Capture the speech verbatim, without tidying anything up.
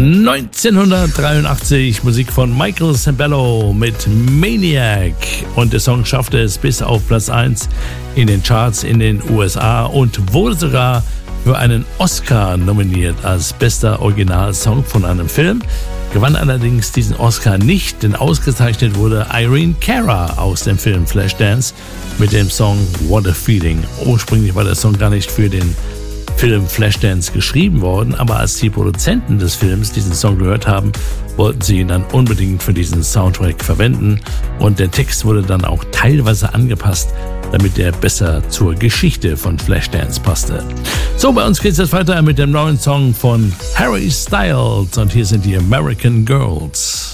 neunzehnhundertdreiundachtzig, Musik von Michael Sembello mit Maniac. Und der Song schaffte es bis auf Platz eins in den Charts in den U S A und wurde sogar für einen Oscar nominiert als bester Originalsong von einem Film. Gewann allerdings diesen Oscar nicht, denn ausgezeichnet wurde Irene Cara aus dem Film Flashdance mit dem Song What a Feeling. Ursprünglich war der Song gar nicht für den Film Flashdance geschrieben worden, aber als die Produzenten des Films diesen Song gehört haben, wollten sie ihn dann unbedingt für diesen Soundtrack verwenden und der Text wurde dann auch teilweise angepasst, damit er besser zur Geschichte von Flashdance passte. So, bei uns geht es jetzt weiter mit dem neuen Song von Harry Styles und hier sind die American Girls.